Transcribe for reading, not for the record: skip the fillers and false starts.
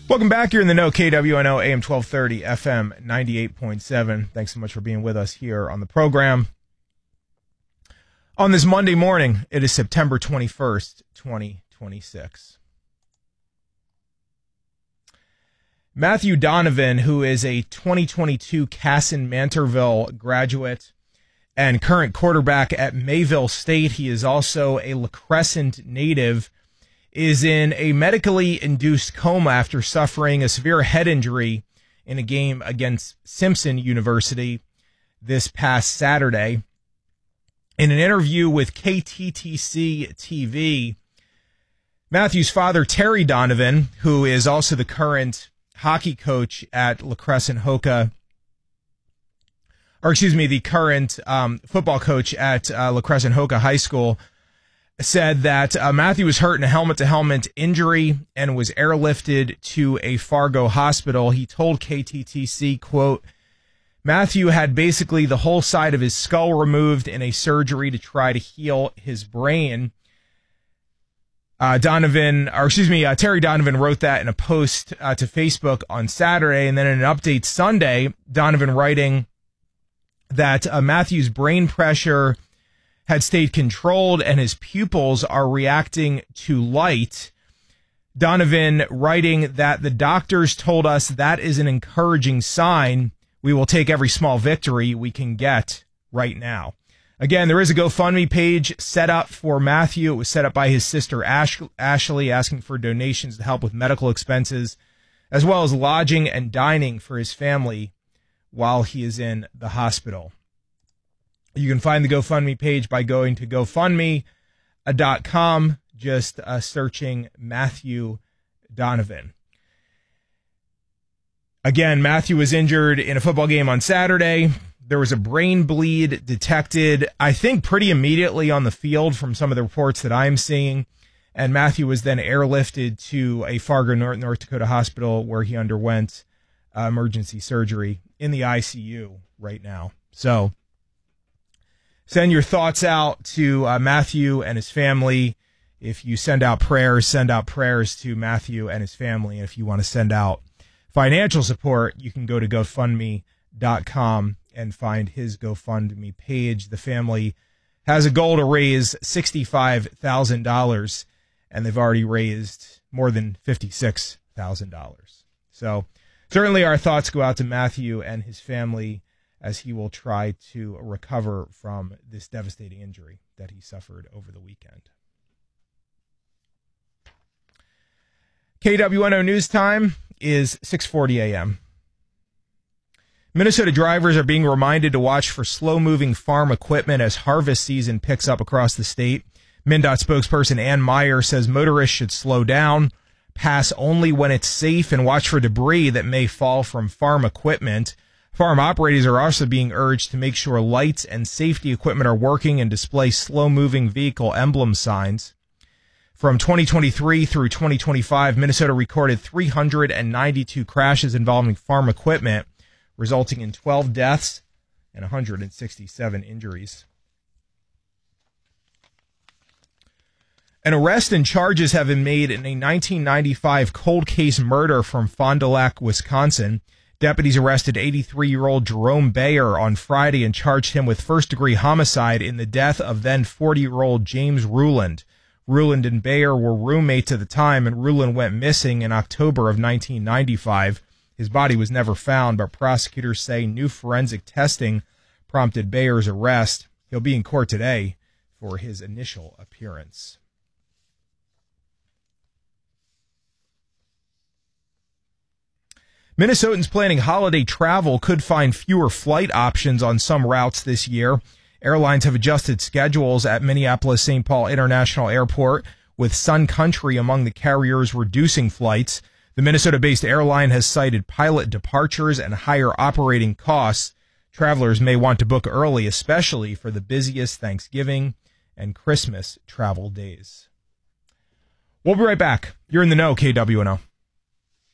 Welcome back. You're in the know. KWNO AM 1230 FM 98.7. Thanks so much for being with us here on the program. On this Monday morning, it is September 21st, 2026. Matthew Donovan, who is a 2022 Kasson-Mantorville graduate and current quarterback at Mayville State, he is also a La Crescent native, is in a medically induced coma after suffering a severe head injury in a game against Simpson University this past Saturday. In an interview with KTTC TV, Matthew's father, Terry Donovan, who is also the current hockey coach at La Crescent Hoka, the current football coach at La Crescent Hoka High School, said that Matthew was hurt in a helmet-to-helmet injury and was airlifted to a Fargo hospital. He told KTTC, quote, Matthew had basically the whole side of his skull removed in a surgery to try to heal his brain. Terry Donovan wrote that in a post to Facebook on Saturday, and then in an update Sunday, Donovan writing that Matthew's brain pressure had stayed controlled and his pupils are reacting to light. Donovan writing that the doctors told us that is an encouraging sign. We will take every small victory we can get right now. Again, there is a GoFundMe page set up for Matthew. It was set up by his sister Ashley, asking for donations to help with medical expenses, as well as lodging and dining for his family while he is in the hospital. You can find the GoFundMe page by going to GoFundMe.com, just searching Matthew Donovan. Again, Matthew was injured in a football game on Saturday. There was a brain bleed detected, I think, pretty immediately on the field from some of the reports that I'm seeing. And Matthew was then airlifted to a Fargo, North Dakota hospital where he underwent emergency surgery in the ICU right now. So send your thoughts out to Matthew and his family. If you send out prayers to Matthew and his family. And if you want to send out financial support, you can go to GoFundMe.com and find his GoFundMe page. The family has a goal to raise $65,000, and they've already raised more than $56,000. So certainly our thoughts go out to Matthew and his family as he will try to recover from this devastating injury that he suffered over the weekend. KWNO News Time is 6:40 a.m. Minnesota drivers are being reminded to watch for slow-moving farm equipment as harvest season picks up across the state. MnDOT spokesperson Ann Meyer says motorists should slow down, pass only when it's safe, and watch for debris that may fall from farm equipment. Farm operators are also being urged to make sure lights and safety equipment are working and display slow-moving vehicle emblem signs. From 2023 through 2025, Minnesota recorded 392 crashes involving farm equipment, resulting in 12 deaths and 167 injuries. An arrest and charges have been made in a 1995 cold case murder from Fond du Lac, Wisconsin. Deputies arrested 83-year-old Jerome Bayer on Friday and charged him with first-degree homicide in the death of then 40-year-old James Ruland. Ruland and Bayer were roommates at the time, and Ruland went missing in October of 1995. His body was never found, but prosecutors say new forensic testing prompted Bayer's arrest. He'll be in court today for his initial appearance. Minnesotans planning holiday travel could find fewer flight options on some routes this year. Airlines have adjusted schedules at Minneapolis-St. Paul International Airport, with Sun Country among the carriers reducing flights. The Minnesota-based airline has cited pilot departures and higher operating costs. Travelers may want to book early, especially for the busiest Thanksgiving and Christmas travel days. We'll be right back. You're in the know, KWNO.